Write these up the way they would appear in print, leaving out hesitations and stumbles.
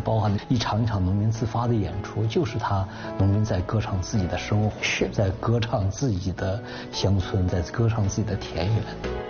包含一场一场农民自发的演出，就是农民在歌唱自己的生活，在歌唱自己的乡村，在歌唱自己的田园。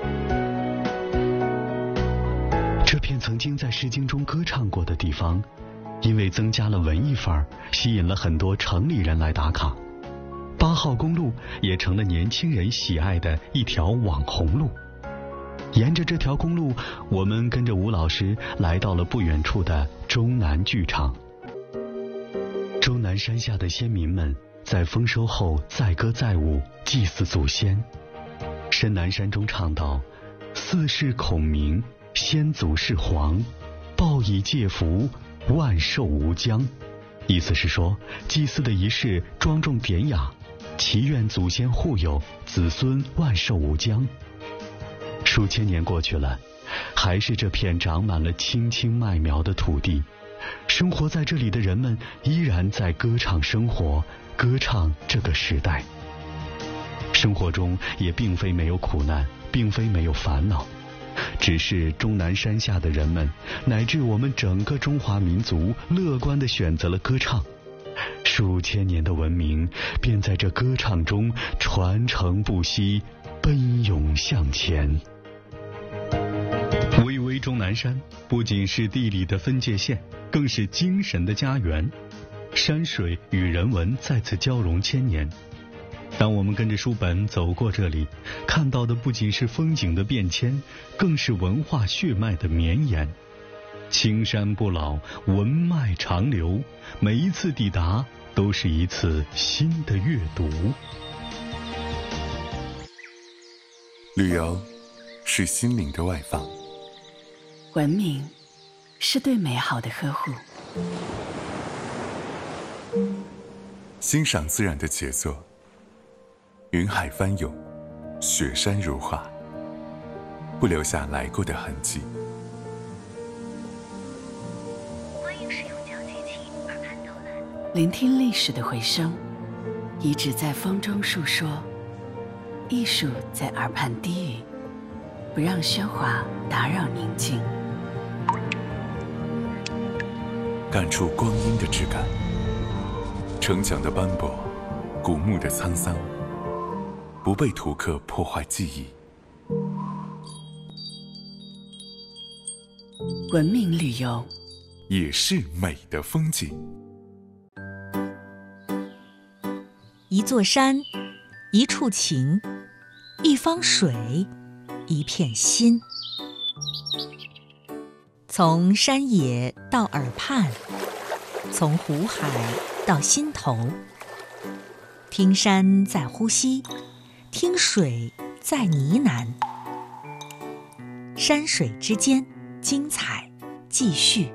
这片曾经在《诗经》中歌唱过的地方，因为增加了文艺范儿，吸引了很多城里人来打卡。8号公路也成了年轻人喜爱的一条网红路。沿着这条公路，我们跟着吴老师来到了不远处的终南剧场。终南山下的先民们在丰收后载歌载舞，祭祀祖先。深南山中唱道：“四世孔明，先祖是皇，报以借福，万寿无疆。”意思是说，祭祀的仪式庄重典雅，祈愿祖先护佑，子孙万寿无疆。数千年过去了，还是这片长满了青青麦苗的土地，生活在这里的人们依然在歌唱生活，歌唱这个时代。生活中也并非没有苦难，并非没有烦恼，只是终南山下的人们，乃至我们整个中华民族，乐观地选择了歌唱。数千年的文明便在这歌唱中传承不息，奔涌向前。巍巍终南山不仅是地理的分界线，更是精神的家园。山水与人文在此交融千年。当我们跟着书本走过这里，看到的不仅是风景的变迁，更是文化血脉的绵延。青山不老，文脉长流，每一次抵达都是一次新的阅读。 旅游是心灵的外放， 文明是对美好的呵护， 欣赏自然的杰作，云海翻涌，雪山如画，不留下来过的痕迹。 欢迎使用交接器耳畔导览， 聆听历史的回声，遗址在风中述说，艺术在耳畔低语，不让喧哗打扰宁静。 感触光阴的质感，城墙的斑驳，古墓的沧桑，不被图刻破坏记忆。 文明旅游也是美的风景。 一座山，一处情，一方水，一片心。从山野到耳畔，从湖海到心头，听山在呼吸，听水在呢喃。山水之间，精彩继续。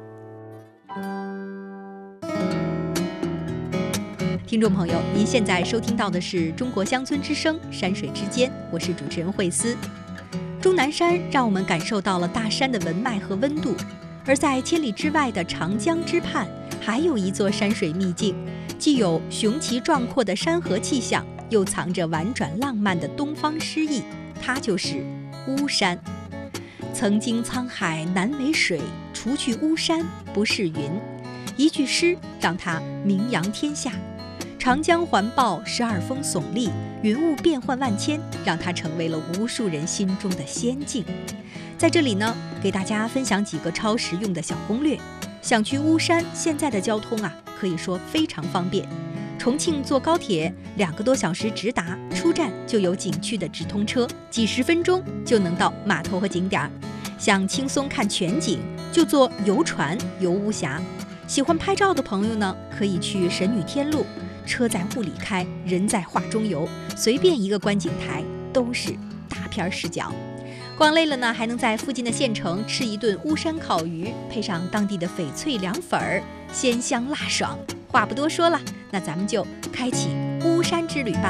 听众朋友，您现在收听到的是中国乡村之声山水之间，我是主持人慧思。终南山让我们感受到了大山的文脉和温度，而在千里之外的长江之畔，还有一座山水秘境，既有雄奇壮阔的山河气象，又藏着婉转浪漫的东方诗意，它就是巫山。曾经沧海难为水，除去巫山不是云。一句诗让它名扬天下。长江环抱，12峰耸立，云雾变幻万千，让它成为了无数人心中的仙境。在这里呢，给大家分享几个超实用的小攻略。想去巫山，现在的交通可以说非常方便。重庆坐高铁2个多小时直达，出站就有景区的直通车，几十分钟就能到码头和景点。想轻松看全景，就坐游船游巫峡。喜欢拍照的朋友呢，可以去神女天路，车在雾里开，人在画中游，随便一个观景台都是大片视角。逛累了呢，还能在附近的县城吃一顿巫山烤鱼，配上当地的翡翠凉粉儿，鲜香辣爽。话不多说了，那咱们就开启巫山之旅吧。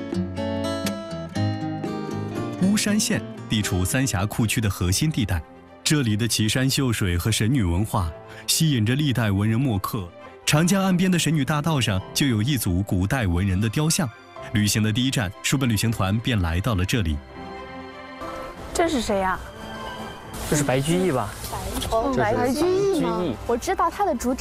巫山县地处三峡库区的核心地带，这里的奇山秀水和神女文化吸引着历代文人墨客。长江岸边的神女大道上就有一组古代文人的雕像。旅行的第一站，书本旅行团便来到了这里。 这是谁呀？ 这是白居易吧？ 白居易吗？我知道他的主体